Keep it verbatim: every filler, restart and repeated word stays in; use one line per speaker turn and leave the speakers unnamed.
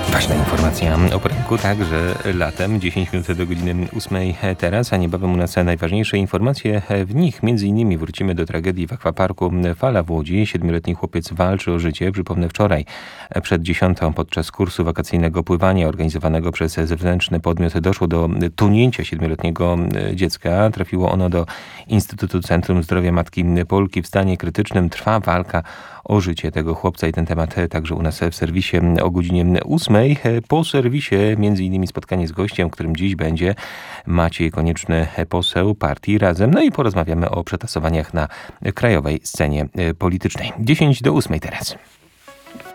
Ważna informacja o poranku, także latem, dziesięć minut do godziny ósmej teraz, a niebawem u nas najważniejsze informacje. W nich między innymi wrócimy do tragedii w akwaparku Fala w Łodzi. Siedmioletni chłopiec walczy o życie. Przypomnę, wczoraj przed dziesiątą podczas kursu wakacyjnego pływania organizowanego przez zewnętrzny podmiot doszło do tonięcia siedmioletniego dziecka. Trafiło ono do Instytutu Centrum Zdrowia Matki Polki. W stanie krytycznym trwa walka o życie tego chłopca i ten temat także u nas w serwisie o godzinie ósmej. Po serwisie między innymi spotkanie z gościem, którym dziś będzie Maciej Konieczny, poseł partii Razem. No i porozmawiamy o przetasowaniach na krajowej scenie politycznej. dziesięć do ósmej teraz.